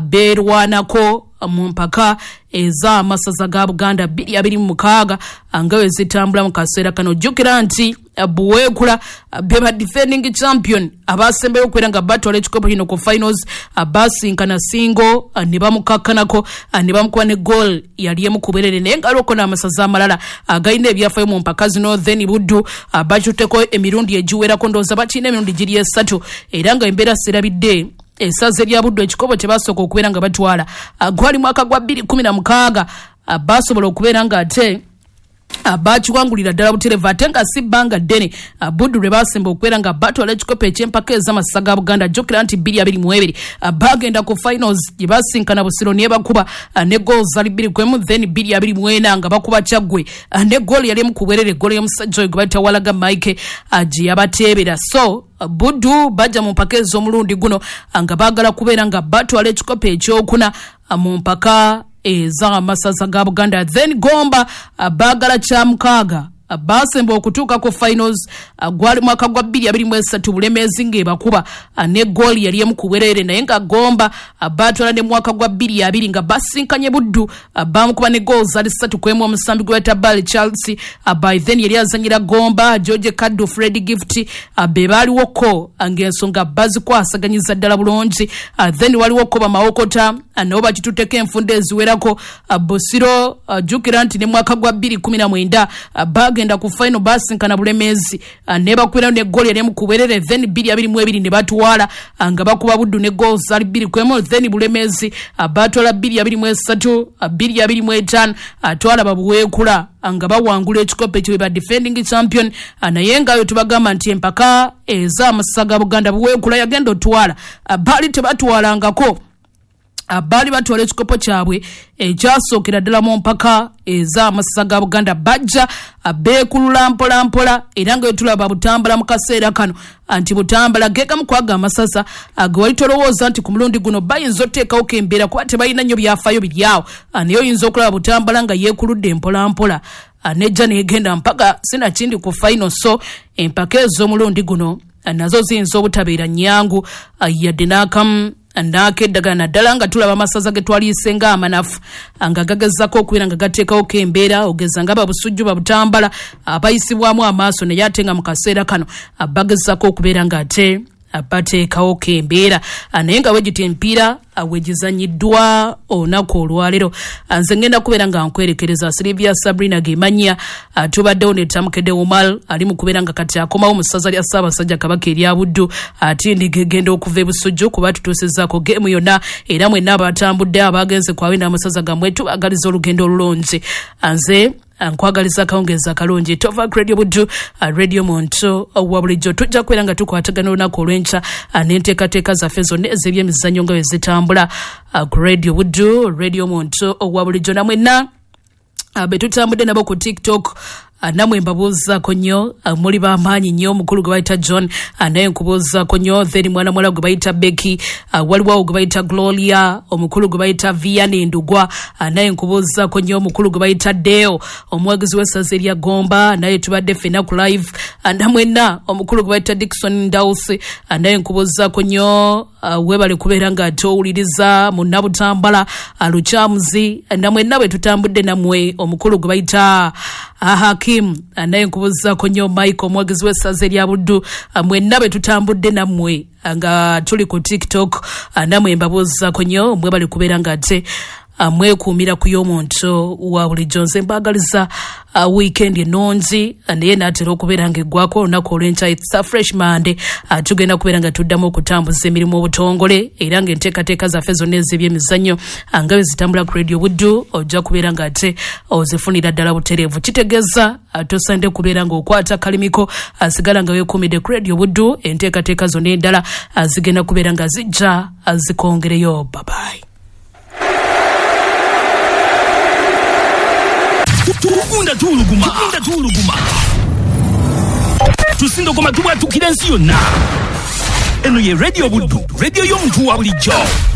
beerwanako mu mpaka ez'amasaza ga Buganda 226 nga we zitambula mu kaseera kano. Jjukira nti Buweekula be ba defending champion abasembeyo okubeera nga batwala ekikopo kino ku finals abasinkana Singo ne bamukakkanako ne bamukuba ne goal yali emu kubeerere naye nga aliwo n'amasaza amalala agalina ebyafaayo mu mpaka zino then Buddu bakyutteko emirundi egiwerako ndowooza bakiina emirundi giri 3 era nga embeera serabidde esaze lya Buddu ekikopo kyebasooka okubeera nga batwala gwali mwaka gwa 2016 basobola okubeera nga ate bakiwangulira ddala buterevu ate nga si bbanga ddene Buddu lwe basemba okubeera nga batwala ekikopo eky'empaka ez'amasasa ga Buganda. Jjukira nti 2022 bagenda ku finals gye basinkana Busiro ne bakuba ne goals ali 2-1 then 2024 nga bakuba Kyaggwe ne goal yali emu ku bwerere goal y'omusajja oyo gwe bayita Walaga Mike gye yabateebera. So Buddu bajja mu mpaka ez'omulundi guno nga baagala kubeera nga batwala ekikopo ekyokuna mu mpaka ez'amasaza ga Buganda. Then Gomba baagala kyamukaaga basemba okutuuka ku finals gwali mwaka gwa 2023 Bulemeezi ng'ebakuba ne goal yali emu ku bwerere naye nga Gomba batwala ne mwaka gwa 2020 nga basinkanye Buddu bamukuba ne goals ali 3-1 omusambi gwe bayita Bali Chelsea by then yali azanyira Gomba George Kaddu Fred Gift be baliwoko ng'ensonga bazikwasaganyiza ddala bulungi. Then waliwoko bamawokota nabo bakitutteko enfunda eziwerako Busiro jjukira nti ne mwaka gwa 2019 bagenda ku final basinkana Bulemeezi ne bakwera ne goal yali mu kuberere then 2022 ne batwala nga bakuba Buddu ne goals ali 2-1 then Bulemeezi batwala 2023 2025 atwala Babuweekula nga bawangula ekikopo ekyo ba defending champion naye nga yo tubagamba nti empaka ez'amasasa ga Buganda Buweekula yagenda otwala bali tebatwalangako abali batwala ekikopo kyabwe ekyasookera ddala mu mpaka ez'amasasa ga Buganda bajja beekulula mpolampola era nga wetulaba Butambala mu kaseera kano anti Butambala geekamu kwaga amasasa ge wali tolowooza nti ku mulundi guno bayinza oteekawo embeera kuba tebalina nnyo byafaayo biryawo naye oyinza okulaba Butambala nga yeekuludde mpolampola nejja neegenda mpaka sinakindi ku final. So empaka ez'omulundi guno nazo ziyinza obutabeera nnyangu yadde n'akamu n'akeddagala naddala nga tulaba amasaza ge twaliise nga amanafu nga gagezako okubeera nga gateekawo embeera ogeza nga Babusujju Babutambala abayisibwamu amaaso naye ate nga mu kaseera kano bagezako okubeera nga ate bateekawo embeera naye nga wegita empiira wegizanyiddwa olunaku olwaleero. Nze ngenda kubeera nga nkwerekereza Silvia Sabrina Gemanya tubaddewo ne Tamukede Omar ali mu kubeera nga kati akomawo mu ssaza lya Ssaabasajja Kabaka erya Buddu ate ndigenda okuva e Busujju kuba tutuusizzaako geemu yonna era mwenna abatambudde abagenze kwawenda amasaza gammwe tubagaliza olugendo olulungi. Nze nkwagaliza akawungeza akalungi Tova Radio Buddu Radio Monto wa bulijjo tujja kubeera nga tukwatagana olunaku olw'enkya n'enteekateeka zaffe zonna ez'ebyemizannyo nga bwe zitambula ku Radio Buddu Radio Monto wa bulijjo namwenna be tutambudde nabo ku TikTok namwe mbabuuzaako nnyo muli b'amaanyi nnyo omukulu gwe bayita John naye nkubuuzaako nnyo then mwana muwala gwe bayita Becky waliwo awo gwe bayita Gloria omukulu gwe bayita Vianney Ndugwa naye nkubuuzaako nnyo omukulu gwe bayita Deo omuwagizi w'essaza erya Gomba naye tubadde ffenna ku live namwenna omukulu gwe bayita Dickson Ndawusi naye nkubuuzaako nnyo webale kubeera nga towuliriza munna Butambala Lukyamuzi namwenna bwe tutambudde nammwe omukulu gwe bayita Hakim naye nkubuuzaako nnyo Mike omwagizi w'essaza erya Buddu mwenna bwe tutambudde nammwe nga tuli ku TikTok namwe mbabuuzaako nnyo mwebale kubeera nga ate mwekuumira ku y'omuntu wa bulijjo. Nze mbagaliza weekend ennungi naye naatera okubeera ng'eggwako olunaku olw'enkya. It's a fresh Monday. Tugenda kubeera nga tuddamu okutambuza emirimu obutongole era ng'enteekateeka zaffe zonna ez'ebyemizannyo nga bwe zitambula ku Radio Buddu ojja kubeera ng'ate ozifunira ddala butereevu. Kitegeeza tosande kubeera ng'okwata kalimiko asigala nga weekuumidde ku Radio Buddu. Enteekateeka zonna endala zigenda kubeera nga zijja zikongereyo. Bye-bye. Tukunda tuluguma tusindogoma tubwatukira ensi yonna. Eno ye Radio Buddu, radio y'omuntu wa bulijjo.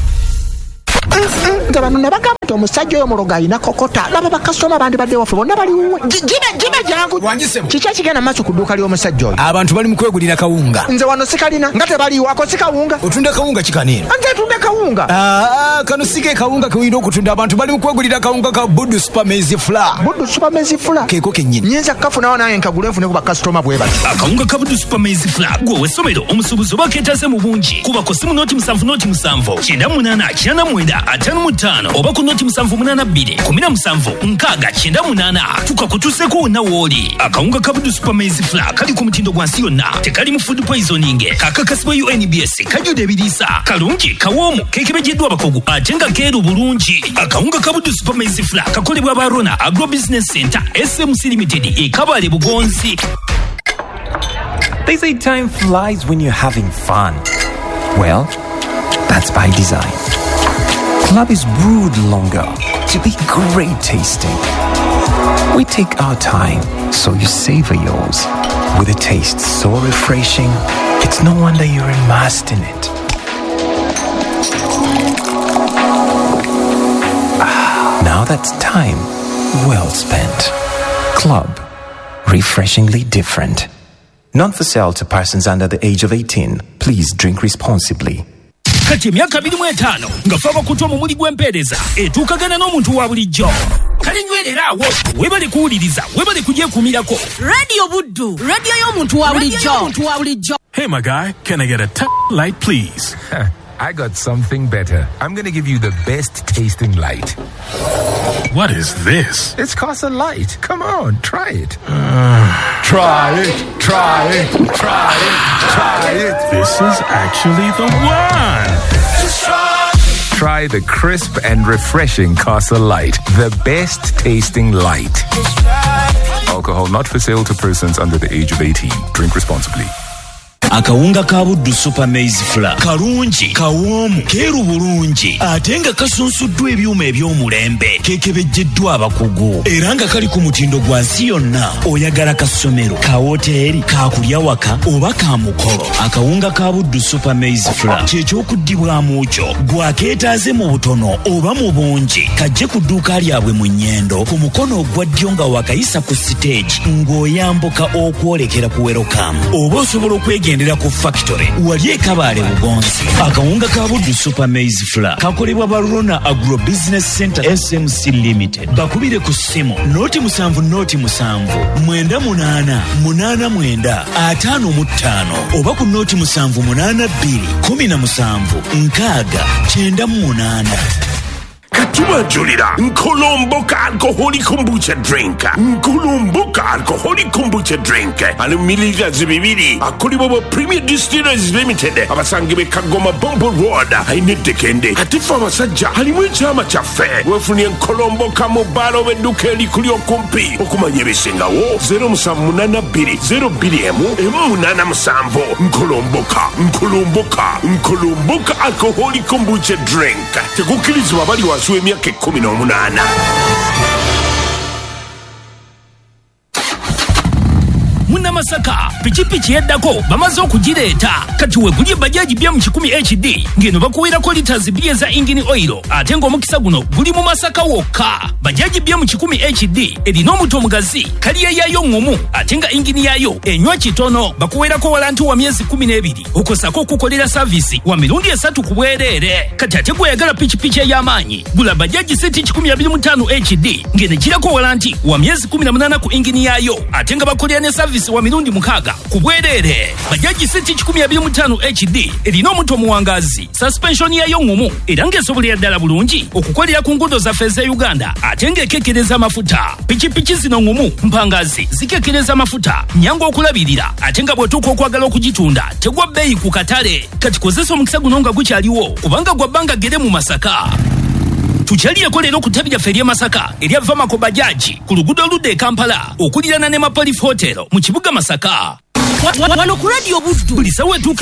Nga bano ne bagamba nti omusajja oyo muloga alina kokota. Laba bakasitoma bandi badde waffe bonna bali wuwe. Jibe jangu. Kiki ekigenda maaso ku dduuka ly'omusajja oyo? Abantu bali mu kwegulira kawunga. Nze wano sikalina nga tebaliiwako si kawunga. Otunda kawunga kikanino? Nze tunda kawunga. Kano sige kawunga kewina okutunda. Abantu bali mu kwegulira kawunga ka Buddu Super Maize Flour. Buddu Super Maize Flour? Keeko kennyini. Nyinza kafunawo naye nkagule nfune ku bakasitoma bwe bati. Akawunga ka Buddu Super Maize Flour gwe w'essomero omusuubuzi oba keetaase mu bungi. Kuba ku ssimu nooti 7 98 55 oba ku nooti 782 17 698 tukakutuuseko wonna w'oli. Akawunga ka Buddu Super Maize Flour kali ku mutindo gwa nsi yonna, tekali mu food poisoning, kakakasibwa UNBS, kajjudde ebiriisa, kalungi, kawoomu, keekebejeddwa abakugu ate nga keeru bulungi. Akawunga ka Buddu Super Maize Flour kakolebwa ba Rona Agro Business Center SMC Limited e Kabale Bugonzi. They say time flies when you're having fun. Well, that's by design. Club is brewed longer to be great tasting. We take our time, so you savor yours. With a taste so refreshing, it's no wonder you're immersed in it. Now that's time well spent. Club. Refreshingly different. Not for sale to persons under the age of 18. Please drink responsibly. Kati emyaka 25 nga faba kutwa mu muli gw'empeereza etuukagana n'omuntu wa bulijjo. Kale nywerera awo webale kuwuliriza webale kugyekuumirako. Radio Buddu, radio y'omuntu wa bulijjo. Hey my guy, can I get a light please? I got something better. I'm going to give you the best tasting light. What is this? It's Casa Light. Come on, try it. Try it. This is actually the one. Try the crisp and refreshing Casa Light. The best tasting light. Alcohol not for sale to persons under the age of 18. Drink responsibly. Akawunga ka Buddu Super Maize Flour kalungi, kawoomu, keeru bulungi ate nga kasunsuddwa ebyuma eby'omulembe, keekebejjeddwa abakugu era nga kali ku mutindo gwa nsi yonna. Oyagala ka ssomero, ka woteeri, ka kulya waka oba ka mukolo, akawunga ka Buddu Super Maize Flour ky'ekyokuddibwamu kyo. Gwakeetaaze mu butono oba mu bungi, kajje ku dduuka lyabwe mu Nnyendo ku mukono ogwa ddyo nga wakayisa ku siteegi ng'oyambuka okwolekera ku Welcome, oba osobola okwegendera ku factory wali e Kabale Bugonzi. Akawunga ka Buddu Super Maize Flour kakolebwa ba Rona Agro Business Center SMC Limited. Bakubire ku ssimu nooti 7 98 55 oba ku nooti 782 17 698. Katiwa Julira, Nkolomboka alcoholic kombucha drink. Nkolomboka alcoholic kombucha drink. Alumiliga zibibiri. Akolibobo Premier Distillers Limited. Abasangibe Kagoma Bombo Road. Ainete kende. Atifa masajja. Halimwe chama chafe. Wefuni Nkolomboka mobalo wedukeli kulio kumpi. Okumanye bisinga wo. 0 0 musambo. Nkolomboka alcoholic kombucha drink. Tegukilizi wabali wasuwe emyaka 18. Munnamasaka pikipiki yaddako bamaze okugireeta kati wegulye bajaji bya mu 10 HD ngeno bakuweerako liters 2 za engine oil ate ng'omukisa guno guli mu Masaka wokka. Bajaji bya mu 10 HD erina omuto omugazi kaliya yayo ngomu ate nga engine yayo enywa kitono. Bakuweerako walanti wa myezi 12 okosako okukolera service wa mirundi 3 ku bwereere. Kati ate gweyagala pikipiki ey'amaanyi gula bajaji seti 25 HD ngeno girako walanti wa myezi 18 ku engine yayo ate nga bakolera ne service wa emirundi 6 ku bwereere. Bajaji City 125 HD erina omuto muwangazi, suspension yayo ngumu era ng'esobolera ddala bulungi okukolera ku nguudo zaffe za Uganda ate ng'ekekkereza amafuta. Pikipiki zino ngumu mpangazi zikekkereza amafuta, nyangu okulabirira ate nga bw'otuuka okwagala okugitunda tegwa bbeeyi ku katale. Kati kozesa omukisa guno nga gukyaliwo kubanga gwa bbanga gere mu Masaka. Tukyaliyeko leero ku ttabi lyaffe ery'e Masaka erya Vamako Bajaji ku luguudo oludda e Kampala okulirana ne Mapolif Hotel mu kibuga Masaka. Wano ku Radio Buddu buli sawa etuuka